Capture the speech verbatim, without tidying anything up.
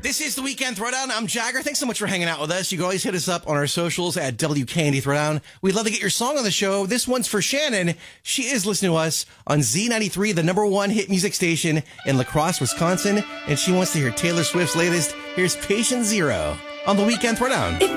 This is the Weekend Throwdown. I'm Jagger. Thanks so much for hanging out with us. You can always hit us up on our socials at W K N D Throwdown. We'd love to get your song on the show. This one's for Shannon. She is listening to us on Z ninety-three, the number one hit music station in La Crosse, Wisconsin, and she wants to hear Taylor Swift's latest. Here's Patient Zero on the Weekend Throwdown.